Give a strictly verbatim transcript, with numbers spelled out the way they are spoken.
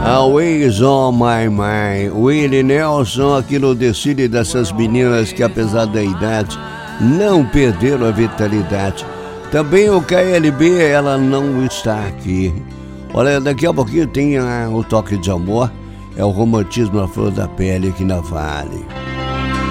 Always on my mind. Willie Nelson aqui no Decide, dessas meninas que apesar da idade não perderam a vitalidade. Também o K L B, ela não está aqui. Olha, daqui a pouquinho tem ah, o Toque de Amor, é o romantismo à flor da pele aqui na Vale.